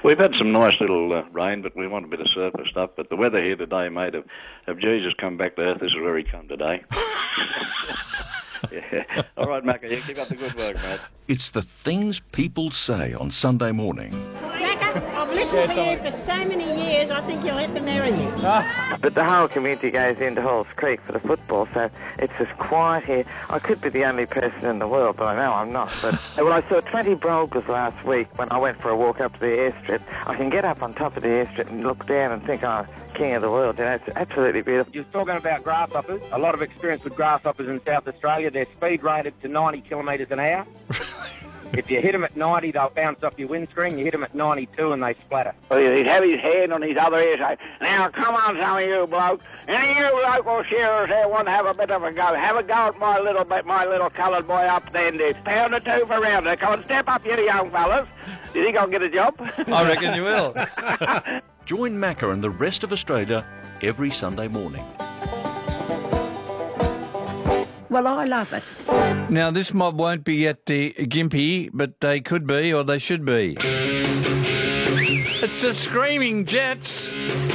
We've had some nice little rain, but we want a bit of surface stuff. But the weather here today, mate, of Jesus come back to earth. This is where he come today. Yeah. All right, Macca, you keep up the good work, mate. It's the things people say on Sunday morning. Macca, I've listened to you for so many years, I think you'll have to marry me. But the whole community goes into Halls Creek for the football, so it's as quiet here. I could be the only person in the world, but I know I'm not. But well, I saw 20 brokers last week when I went for a walk up to the airstrip. I can get up on top of the airstrip and look down and think, oh, king of the world. You know, it's absolutely beautiful. You're talking about grasshoppers. A lot of experience with grasshoppers in South Australia. They're speed rated to 90 kilometres an hour. If you hit them at 90, they'll bounce off your windscreen. You hit them at 92 and they splatter. Well, he'd have his hand on his other ear saying, now, come on, some of you blokes. Any of you local shearers here want to have a bit of a go? Have a go at my little coloured boy up there. Pound or two for round. Come on, step up, you young fellas. Do you think I'll get a job? I reckon you will. Join Macca and the rest of Australia every Sunday morning. Well, I love it. Now, this mob won't be at the Gympie, but they could be, or they should be. It's the Screaming Jets.